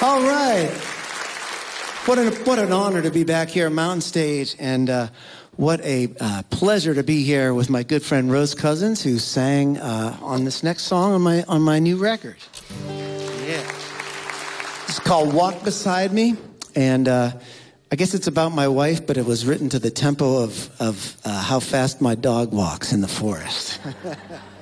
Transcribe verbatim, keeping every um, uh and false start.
All right. What an, what an honor to be back here at Mountain Stage, and uh, what a uh, pleasure to be here with my good friend Rose Cousins, who sang uh, on this next song on my on my new record. Yeah. It's called Walk Beside Me, and uh, I guess it's about my wife, but it was written to the tempo of, of uh, how fast my dog walks in the forest.